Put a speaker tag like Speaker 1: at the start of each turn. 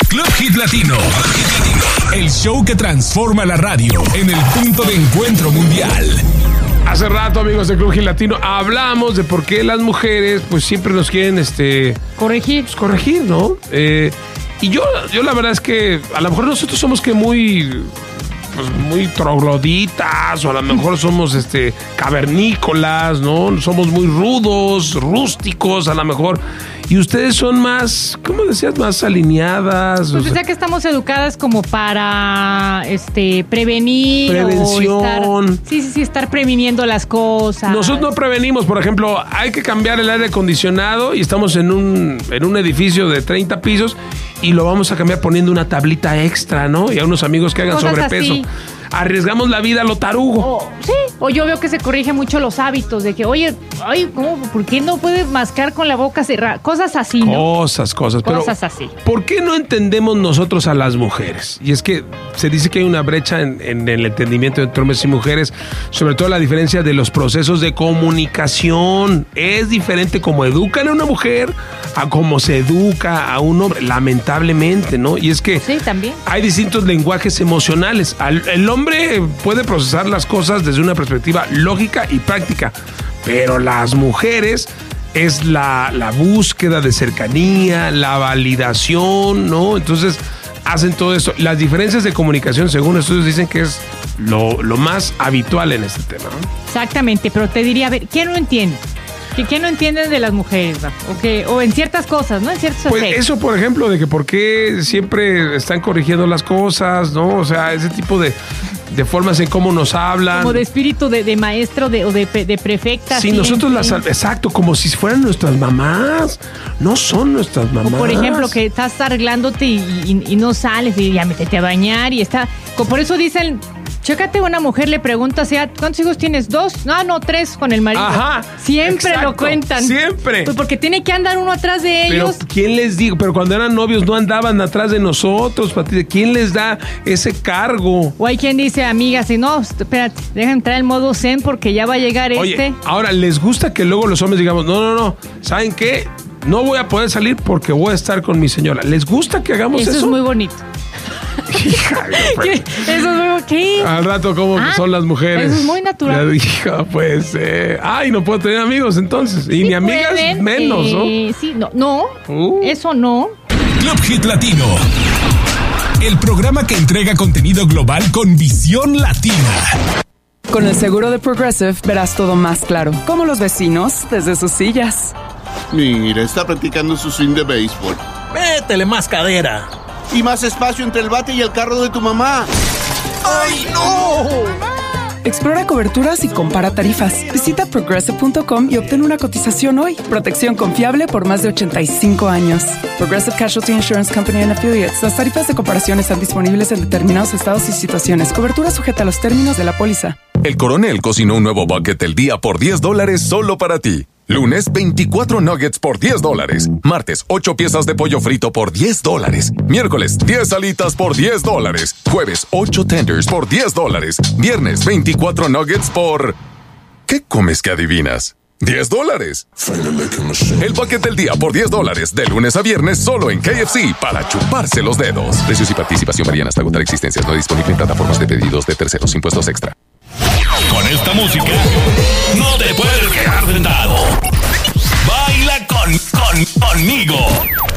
Speaker 1: Club Hit Latino. El show que transforma la radio en el punto de encuentro mundial.
Speaker 2: Hace rato, amigos de Club Hit Latino, hablamos de por qué las mujeres pues siempre nos quieren
Speaker 3: corregir,
Speaker 2: ¿no? Y yo la verdad es que a lo mejor nosotros somos que muy trogloditas, o a lo mejor somos cavernícolas, ¿no? Somos muy rudos, rústicos, a lo mejor. Y ustedes son más, ¿cómo decías? Más alineadas.
Speaker 3: Pues ya que estamos educadas como para prevenir.
Speaker 2: Prevención.
Speaker 3: Estar previniendo las cosas.
Speaker 2: Nosotros no prevenimos, por ejemplo, hay que cambiar el aire acondicionado y estamos en un edificio de 30 pisos y lo vamos a cambiar poniendo una tablita extra, ¿no? Y a unos amigos que hagan
Speaker 3: cosas
Speaker 2: sobrepeso.
Speaker 3: Así.
Speaker 2: Arriesgamos la vida a lo tarugo.
Speaker 3: O yo veo que se corrige mucho los hábitos de que, ¿por qué no puedes mascar con la boca cerrada? Cosas así, ¿no?
Speaker 2: Cosas. Pero,
Speaker 3: cosas así.
Speaker 2: ¿por qué no entendemos nosotros a las mujeres? Y es que se dice que hay una brecha en el entendimiento entre hombres y mujeres, sobre todo la diferencia de los procesos de comunicación. Es diferente cómo educan a una mujer a cómo se educa a un hombre, lamentablemente, ¿no? Y es que
Speaker 3: sí, también
Speaker 2: hay distintos lenguajes emocionales. El hombre puede procesar las cosas desde una perspectiva lógica y práctica, pero las mujeres es la búsqueda de cercanía, la validación, ¿no? Entonces hacen todo esto. Las diferencias de comunicación, según estudios, dicen que es lo más habitual en este tema, ¿no?
Speaker 3: Exactamente, pero te diría, a ver, ¿quién no entiende? ¿Qué no entienden de las mujeres? O en ciertas cosas, ¿no? En ciertos aspectos.
Speaker 2: Pues eso, por ejemplo, de que por qué siempre están corrigiendo las cosas, ¿no? O sea, ese tipo de formas en cómo nos hablan.
Speaker 3: Como de espíritu de maestro o de prefecta.
Speaker 2: Sí, nosotros exacto, como si fueran nuestras mamás. No son nuestras mamás.
Speaker 3: O por ejemplo, que estás arreglándote y no sales y ya métete a bañar y está... Por eso dicen... Chécate, una mujer le pregunta, ¿cuántos hijos tienes? 2, no, 3 con el marido.
Speaker 2: Ajá.
Speaker 3: Siempre
Speaker 2: exacto,
Speaker 3: lo cuentan.
Speaker 2: Siempre.
Speaker 3: Pues porque tiene que andar uno atrás de ellos.
Speaker 2: Pero ¿quién les dijo? Pero cuando eran novios no andaban atrás de nosotros, Patricia. ¿Quién les da ese cargo?
Speaker 3: O hay quien dice, amiga, si no, espérate, deja entrar el modo zen porque ya va a llegar.
Speaker 2: Oye, ahora, ¿les gusta que luego los hombres digamos, no, ¿saben qué? No voy a poder salir porque voy a estar con mi señora. ¿Les gusta que hagamos eso?
Speaker 3: Eso es muy bonito.
Speaker 2: Hija,
Speaker 3: eso es muy... ¿Qué?
Speaker 2: Al rato, ¿cómo son las mujeres?
Speaker 3: Eso es muy natural.
Speaker 2: Hija, pues, no puedo tener amigos entonces. Y sí ni amigas pueden, menos, ¿no?
Speaker 3: Sí, no, eso no.
Speaker 1: Club Hit Latino. El programa que entrega contenido global con visión latina.
Speaker 4: Con el seguro de Progressive verás todo más claro, como los vecinos desde sus sillas.
Speaker 5: Mira, está practicando su swing de béisbol.
Speaker 6: Métele más cadera.
Speaker 5: Y más espacio entre el bate y el carro de tu mamá. ¡Ay, no!
Speaker 4: Explora coberturas y compara tarifas. Visita progressive.com y obtén una cotización hoy. Protección confiable por más de 85 años. Progressive Casualty Insurance Company and Affiliates. Las tarifas de comparación están disponibles en determinados estados y situaciones. Cobertura sujeta a los términos de la póliza.
Speaker 7: El Coronel cocinó un nuevo bucket del día por $10 solo para ti. Lunes, 24 nuggets por $10. Martes, 8 piezas de pollo frito por $10. Miércoles, 10 alitas por $10. Jueves, 8 tenders por $10. Viernes, 24 nuggets por... ¿Qué comes que adivinas? $10. El bucket del día por $10. De lunes a viernes solo en KFC para chuparse los dedos. Precios y participación varían hasta agotar existencias. No disponible en plataformas de pedidos de terceros. Impuestos extra.
Speaker 1: Con esta música no te puedes quedar sentado. Baila conmigo.